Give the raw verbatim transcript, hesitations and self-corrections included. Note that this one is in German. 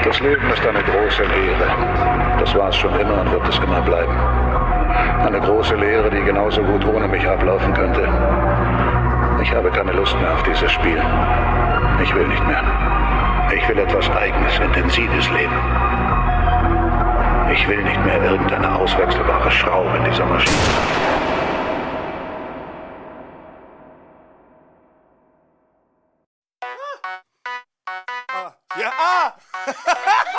Das Leben ist eine große Lehre. Das war es schon immer und wird es immer bleiben. Eine große Lehre, die genauso gut ohne mich ablaufen könnte. Ich habe keine Lust mehr auf dieses Spiel. Ich will nicht mehr. Ich will etwas Eigenes, Intensives leben. Ich will nicht mehr irgendeine auswechselbare Schraube in dieser Maschine. Ja, ah!